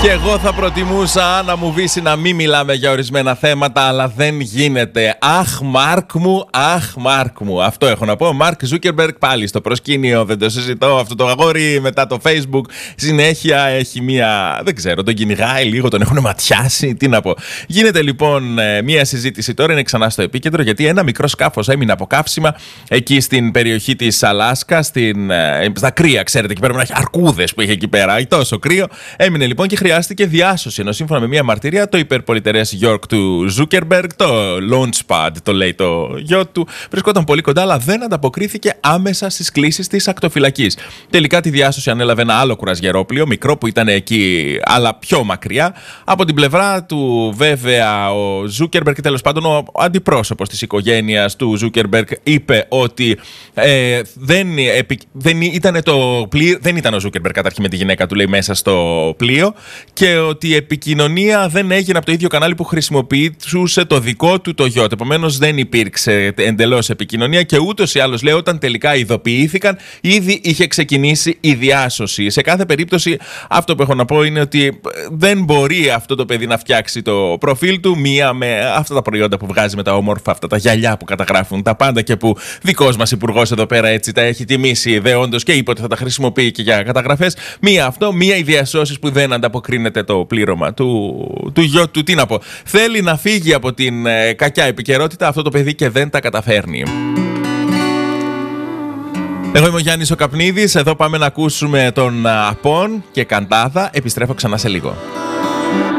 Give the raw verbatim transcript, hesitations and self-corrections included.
Και εγώ θα προτιμούσα να μου βήσει να μην μιλάμε για ορισμένα θέματα, αλλά δεν γίνεται. Αχ, Μάρκ μου, αχ, Μάρκ μου. Αυτό έχω να πω. Μάρκ Ζούκερμπεργκ πάλι στο προσκήνιο, δεν το συζητώ. Αυτό το αγόρι μετά το Facebook συνέχεια έχει μία. Δεν ξέρω, τον κυνηγάει λίγο, τον έχουν ματιάσει. Τι να πω. Γίνεται λοιπόν μία συζήτηση τώρα, είναι ξανά στο επίκεντρο, γιατί ένα μικρό σκάφος έμεινε από καύσιμα εκεί στην περιοχή της Αλάσκα, στην, στα κρύα, ξέρετε, εκεί πέρα να έχει αρκούδες που είχε εκεί πέρα. Ή τόσο κρύο. Έμεινε λοιπόν και χρειάστηκε διάσωση. Ενώ σύμφωνα με μία μαρτυρία, το υπερπολιτερές York του Zuckerberg, το Launchpad, το λέει το γιο του, βρισκόταν πολύ κοντά, αλλά δεν ανταποκρίθηκε άμεσα στις κλήσεις της ακτοφυλακής. Τελικά τη διάσωση ανέλαβε ένα άλλο κουρασγερόπλοιο, μικρό που ήταν εκεί, αλλά πιο μακριά. Από την πλευρά του, βέβαια, ο Zuckerberg και τέλος πάντων ο αντιπρόσωπος της οικογένειας του Zuckerberg είπε ότι ε, δεν, επι, δεν, ήταν το πλοίο, δεν ήταν ο Zuckerberg καταρχήν με τη γυναίκα του, λέει, μέσα στο πλοίο, και ότι η επικοινωνία δεν έγινε από το ίδιο κανάλι που χρησιμοποιούσε το δικό του το γιότ. Επομένως δεν υπήρξε εντελώς επικοινωνία και ούτως ή άλλως, λέει, όταν τελικά ειδοποιήθηκαν, ήδη είχε ξεκινήσει η διάσωση. Σε κάθε περίπτωση, αυτό που έχω να πω είναι ότι δεν μπορεί αυτό το παιδί να φτιάξει το προφίλ του μία με αυτά τα προϊόντα που βγάζει με τα όμορφα, αυτά τα γυαλιά που καταγράφουν τα πάντα και που δικός μας υπουργός εδώ πέρα έτσι τα έχει τιμήσει ιδεόντως και είπε ότι θα τα χρησιμοποιεί και για καταγραφές. Μία αυτό, μία οι διασώσεις που δεν ανταποκρίνεται το πλήρωμα του, του γιο του. Τι να πω. Θέλει να φύγει από την ε, κακιά επικαιρότητα αυτό το παιδί και δεν τα καταφέρνει. Εγώ είμαι ο Γιάννης ο Καπνίδης. Εδώ πάμε να ακούσουμε τον Απόν και Καντάδα. Επιστρέφω ξανά σε λίγο.